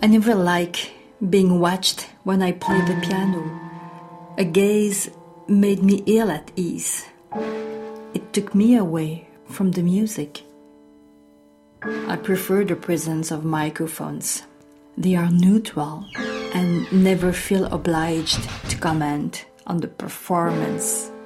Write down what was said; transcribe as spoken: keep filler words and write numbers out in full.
I never like being watched when I play the piano. A gaze made me ill at ease. It took me away from the music. I prefer the presence of microphones. They are neutral and never feel obliged to comment on the performance